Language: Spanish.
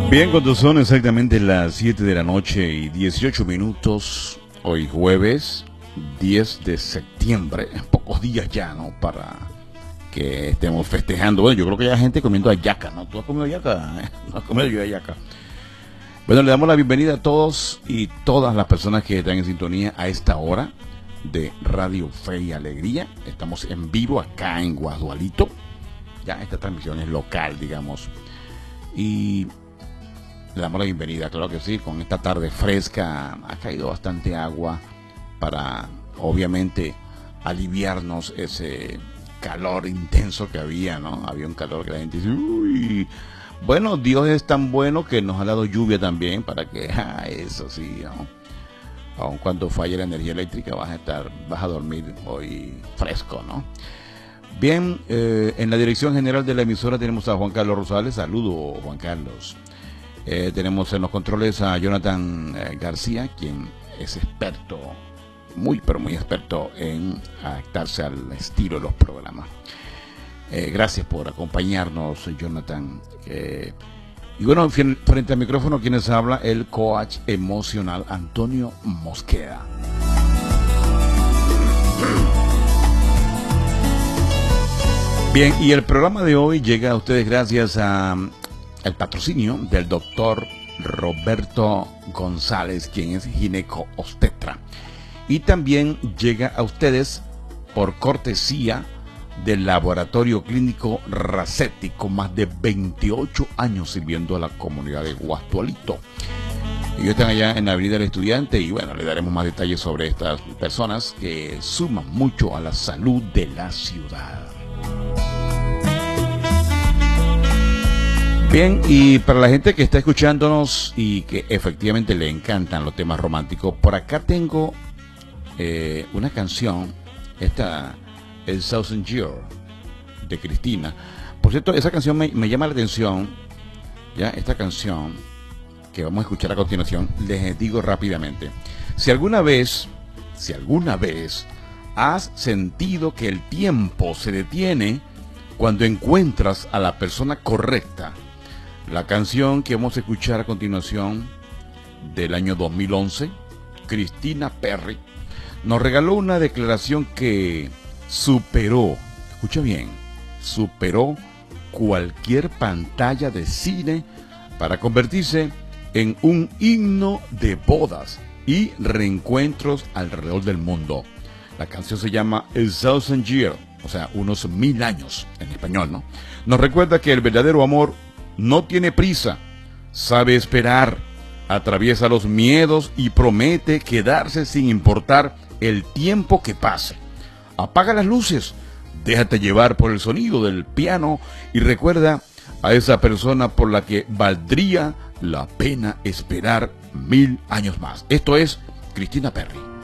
Bien, cuando son exactamente las 7 de la noche y 18 minutos, hoy jueves 10 de septiembre, en pocos días ya, ¿no? Para que estemos festejando. Bueno, yo creo que ya hay gente comiendo hallaca, ¿no? ¿Tú has comido hallaca? No has comido yo hallaca. Bueno, le damos la bienvenida a todos y todas las personas que están en sintonía a esta hora de Radio Fe y Alegría. Estamos en vivo acá en Guadualito. Ya esta transmisión es local, digamos. Y le damos la bienvenida, claro que sí, con esta tarde fresca. Ha caído bastante agua para, obviamente, aliviarnos ese calor intenso que había, ¿no? Había un calor que la gente dice, uy. Bueno, Dios es tan bueno que nos ha dado lluvia también para que, eso sí, ¿no? Aun cuando falle la energía eléctrica vas a dormir hoy fresco, ¿no? Bien, en la dirección general de la emisora tenemos a Juan Carlos Rosales. Saludo, Juan Carlos. Tenemos en los controles a Jonathan García, quien es experto, muy pero muy experto en adaptarse al estilo de los programas. Gracias por acompañarnos, Jonathan. Y bueno, frente al micrófono, quienes habla, el coach emocional Antonio Mosqueda. Bien, y el programa de hoy llega a ustedes gracias al patrocinio del doctor Roberto González, quien es gineco-obstetra. Y también llega a ustedes por cortesía del laboratorio clínico Racetti, con más de 28 años sirviendo a la comunidad de Guadualito. Ellos están allá en la Avenida del Estudiante y bueno, le daremos más detalles sobre estas personas que suman mucho a la salud de la ciudad. Bien, y para la gente que está escuchándonos y que efectivamente le encantan los temas románticos, por acá tengo una canción, esta el Thousand Year de Cristina. Por cierto, esa canción me llama la atención, ya, esta canción que vamos a escuchar a continuación. Les digo rápidamente, si alguna vez has sentido que el tiempo se detiene cuando encuentras a la persona correcta, la canción que vamos a escuchar a continuación, del año 2011, Christina Perri, nos regaló una declaración que superó, escucha bien, superó cualquier pantalla de cine para convertirse en un himno de bodas y reencuentros alrededor del mundo. La canción se llama A Thousand Years, o sea, unos 1000 años en español, ¿no? Nos recuerda que el verdadero amor no tiene prisa, sabe esperar, atraviesa los miedos y promete quedarse sin importar el tiempo que pase. Apaga las luces, déjate llevar por el sonido del piano y recuerda a esa persona por la que valdría la pena esperar 1000 años más. Esto es Christina Perri.